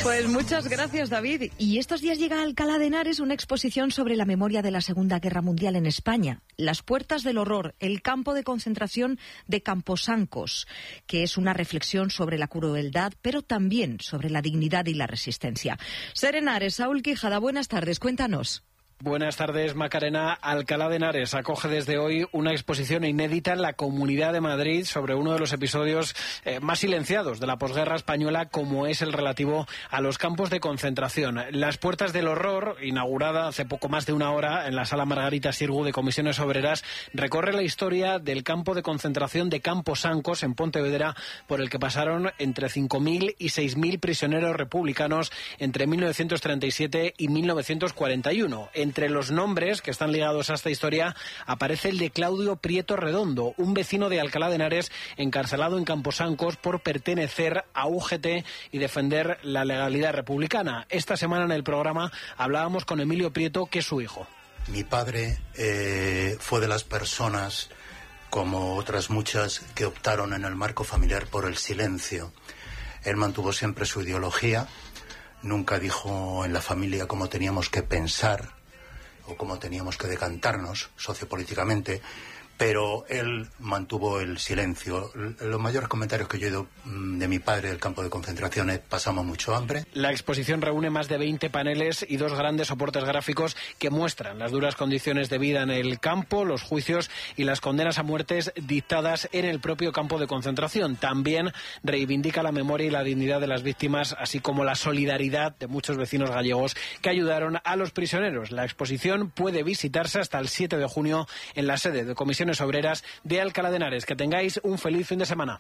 Pues muchas gracias, David. Y estos días llega a Alcalá de Henares una exposición sobre la memoria de la Segunda Guerra Mundial en España. Las puertas del horror, el campo de concentración de Camposancos, que es una reflexión sobre la crueldad, pero también sobre la dignidad y la resistencia. Ser Henares, Saúl Quijada, buenas tardes, cuéntanos. Buenas tardes, Macarena. Alcalá de Henares acoge desde hoy una exposición inédita en la Comunidad de Madrid sobre uno de los episodios más silenciados de la posguerra española, como es el relativo a los campos de concentración. Las puertas del horror, inaugurada hace poco más de una hora en la Sala Margarita Xirgu de Comisiones Obreras, recorre la historia del campo de concentración de Camposancos en Pontevedra, por el que pasaron entre 5.000 y 6.000 prisioneros republicanos entre 1937 y 1941. Entre los nombres que están ligados a esta historia aparece el de Claudio Prieto Redondo, un vecino de Alcalá de Henares encarcelado en Camposancos por pertenecer a UGT y defender la legalidad republicana. Esta semana en el programa hablábamos con Emilio Prieto, que es su hijo. Mi padre fue de las personas, como otras muchas, que optaron en el marco familiar por el silencio. Él mantuvo siempre su ideología, nunca dijo en la familia cómo teníamos que pensar o cómo teníamos que decantarnos sociopolíticamente, pero él mantuvo el silencio. Los mayores comentarios que yo he oído de mi padre del campo de concentración es: pasamos mucho hambre. La exposición reúne más de 20 paneles y 2 grandes soportes gráficos que muestran las duras condiciones de vida en el campo, los juicios y las condenas a muertes dictadas en el propio campo de concentración. También reivindica la memoria y la dignidad de las víctimas, así como la solidaridad de muchos vecinos gallegos que ayudaron a los prisioneros. La exposición puede visitarse hasta el 7 de junio en la sede de Comisiones Obreras de Alcalá de Henares. Que tengáis un feliz fin de semana.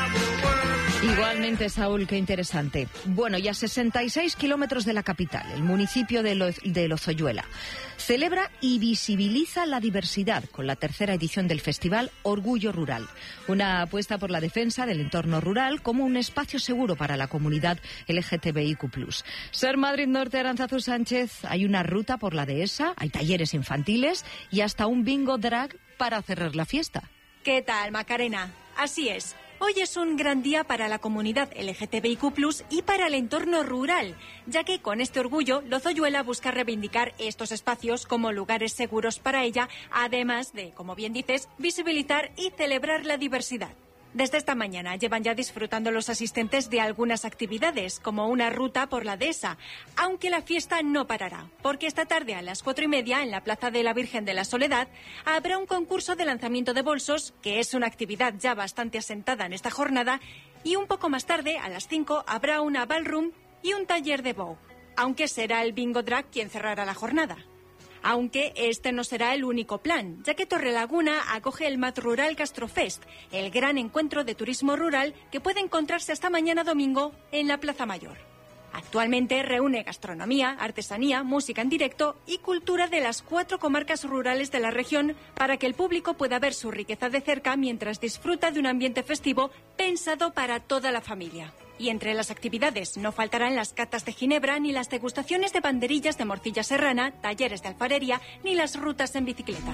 Igualmente, Saúl, qué interesante. Bueno, y a 66 kilómetros de la capital, el municipio de Lozoyuela celebra y visibiliza la diversidad con la tercera edición del festival Orgullo Rural, una apuesta por la defensa del entorno rural como un espacio seguro para la comunidad LGTBIQ+. Ser Madrid Norte, Arantzazu Sánchez, hay una ruta por la dehesa, hay talleres infantiles y hasta un bingo drag para cerrar la fiesta. ¿Qué tal, Macarena? Así es. Hoy es un gran día para la comunidad LGTBIQ+, y para el entorno rural, ya que con este orgullo Lozoyuela busca reivindicar estos espacios como lugares seguros para ella, además de, como bien dices, visibilizar y celebrar la diversidad. Desde esta mañana llevan ya disfrutando los asistentes de algunas actividades, como una ruta por la dehesa, aunque la fiesta no parará, porque esta tarde a las 4:30 en la Plaza de la Virgen de la Soledad habrá un concurso de lanzamiento de bolsos, que es una actividad ya bastante asentada en esta jornada, y un poco más tarde, a las 5, habrá una ballroom y un taller de bow, aunque será el bingo drag quien cerrará la jornada. Aunque este no será el único plan, ya que Torrelaguna acoge el Mat Rural Castrofest, el gran encuentro de turismo rural que puede encontrarse hasta mañana domingo en la Plaza Mayor. Actualmente reúne gastronomía, artesanía, música en directo y cultura de las 4 comarcas rurales de la región para que el público pueda ver su riqueza de cerca mientras disfruta de un ambiente festivo pensado para toda la familia. Y entre las actividades no faltarán las catas de ginebra, ni las degustaciones de banderillas de morcilla serrana, talleres de alfarería, ni las rutas en bicicleta.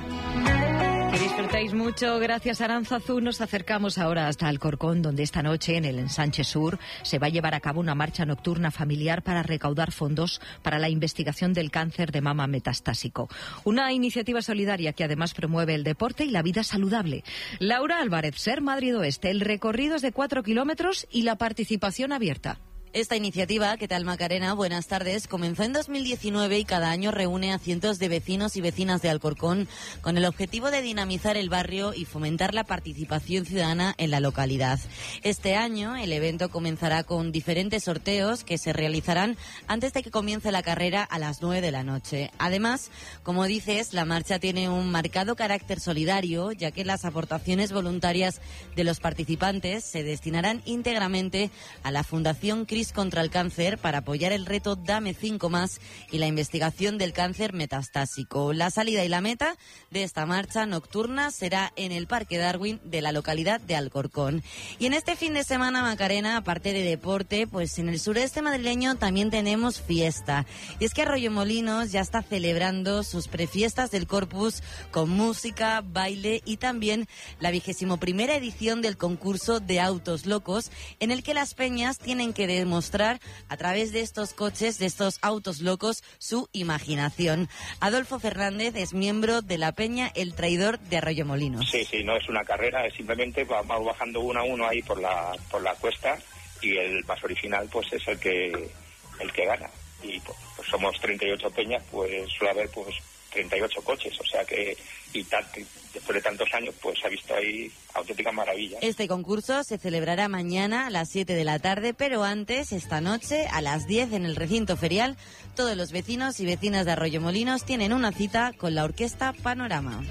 Que disfrutéis mucho. Gracias, Arantzazu. Nos acercamos ahora hasta Alcorcón, donde esta noche en el Ensanche Sur se va a llevar a cabo una marcha nocturna familiar para recaudar fondos para la investigación del cáncer de mama metastásico. Una iniciativa solidaria que además promueve el deporte y la vida saludable. Laura Álvarez, Ser Madrid Oeste. El recorrido es de 4 kilómetros y la participación abierta. Esta iniciativa, ¿qué tal, Macarena? Buenas tardes. Comenzó en 2019 y cada año reúne a cientos de vecinos y vecinas de Alcorcón con el objetivo de dinamizar el barrio y fomentar la participación ciudadana en la localidad. Este año el evento comenzará con diferentes sorteos que se realizarán antes de que comience la carrera a las 9 de la noche. Además, como dices, la marcha tiene un marcado carácter solidario, ya que las aportaciones voluntarias de los participantes se destinarán íntegramente a la Fundación Cris contra el Cáncer para apoyar el reto Dame 5 más y la investigación del cáncer metastásico. La salida y la meta de esta marcha nocturna será en el Parque Darwin de la localidad de Alcorcón. Y en este fin de semana, Macarena, aparte de deporte, pues en el sureste madrileño también tenemos fiesta. Y es que Arroyomolinos ya está celebrando sus prefiestas del Corpus con música, baile y también la 21ª edición del concurso de autos locos, en el que las peñas tienen que demostrar demostrar a través de estos coches, de estos autos locos, su imaginación. Adolfo Fernández es miembro de la peña El Traidor de Arroyomolinos. Sí, no es una carrera, es simplemente vamos bajando uno a uno ahí por la cuesta y el paso original pues es el que gana. Y pues somos 38 peñas, pues suele haber pues 38 coches, o sea que después de tantos años pues se ha visto ahí auténticas maravillas. Este concurso se celebrará mañana a las 7 de la tarde, pero antes, esta noche, a las 10 en el recinto ferial, todos los vecinos y vecinas de Arroyomolinos tienen una cita con la Orquesta Panorama.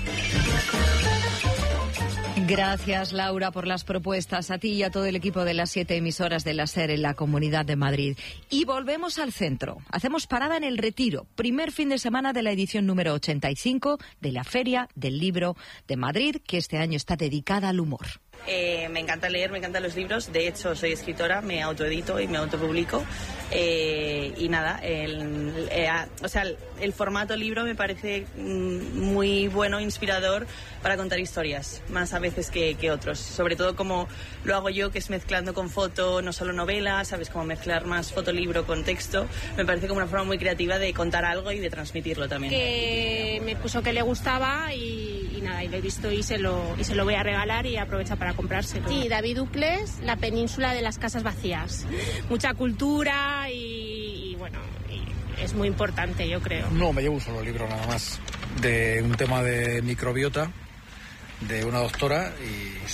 Gracias, Laura, por las propuestas, a ti y a todo el equipo de las 7 emisoras de la SER en la Comunidad de Madrid. Y volvemos al centro. Hacemos parada en El Retiro, primer fin de semana de la edición número 85 de la Feria del Libro de Madrid, que este año está dedicada al humor. Me encanta leer, me encantan los libros. De hecho, soy escritora, me autoedito y me autopublico. Y nada, el formato libro me parece muy bueno, inspirador para contar historias, más a veces que otros. Sobre todo como lo hago yo, que es mezclando con foto, no solo novela, ¿sabes? Como mezclar más fotolibro con texto. Me parece como una forma muy creativa de contar algo y de transmitirlo también. Que me puso que le gustaba y nada, y lo he visto y se lo voy a regalar y aprovecha para comprárselo. Sí, David Ucles, La península de las casas vacías. Mucha cultura y bueno, y es muy importante, yo creo. No, me llevo un solo libro nada más, de un tema de microbiota, de una doctora, y